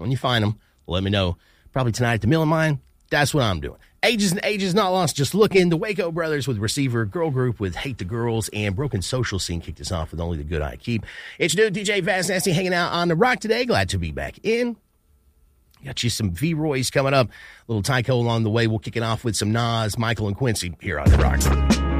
When you find them, let me know. Probably tonight at the Mill of Mine. That's what I'm doing. Ages and Ages Not Lost, just looking. The Waco Brothers with Receiver, Girl Group with Hate the Girls, and Broken Social Scene kicked us off with Only the Good I Keep. It's your dude, DJ Vaz Nasty, hanging out on the rock today. Glad to be back in. Got you some V-Roys coming up. A little Tycho along the way. We'll kick it off with some Nas, Michael, and Quincy here on the rock.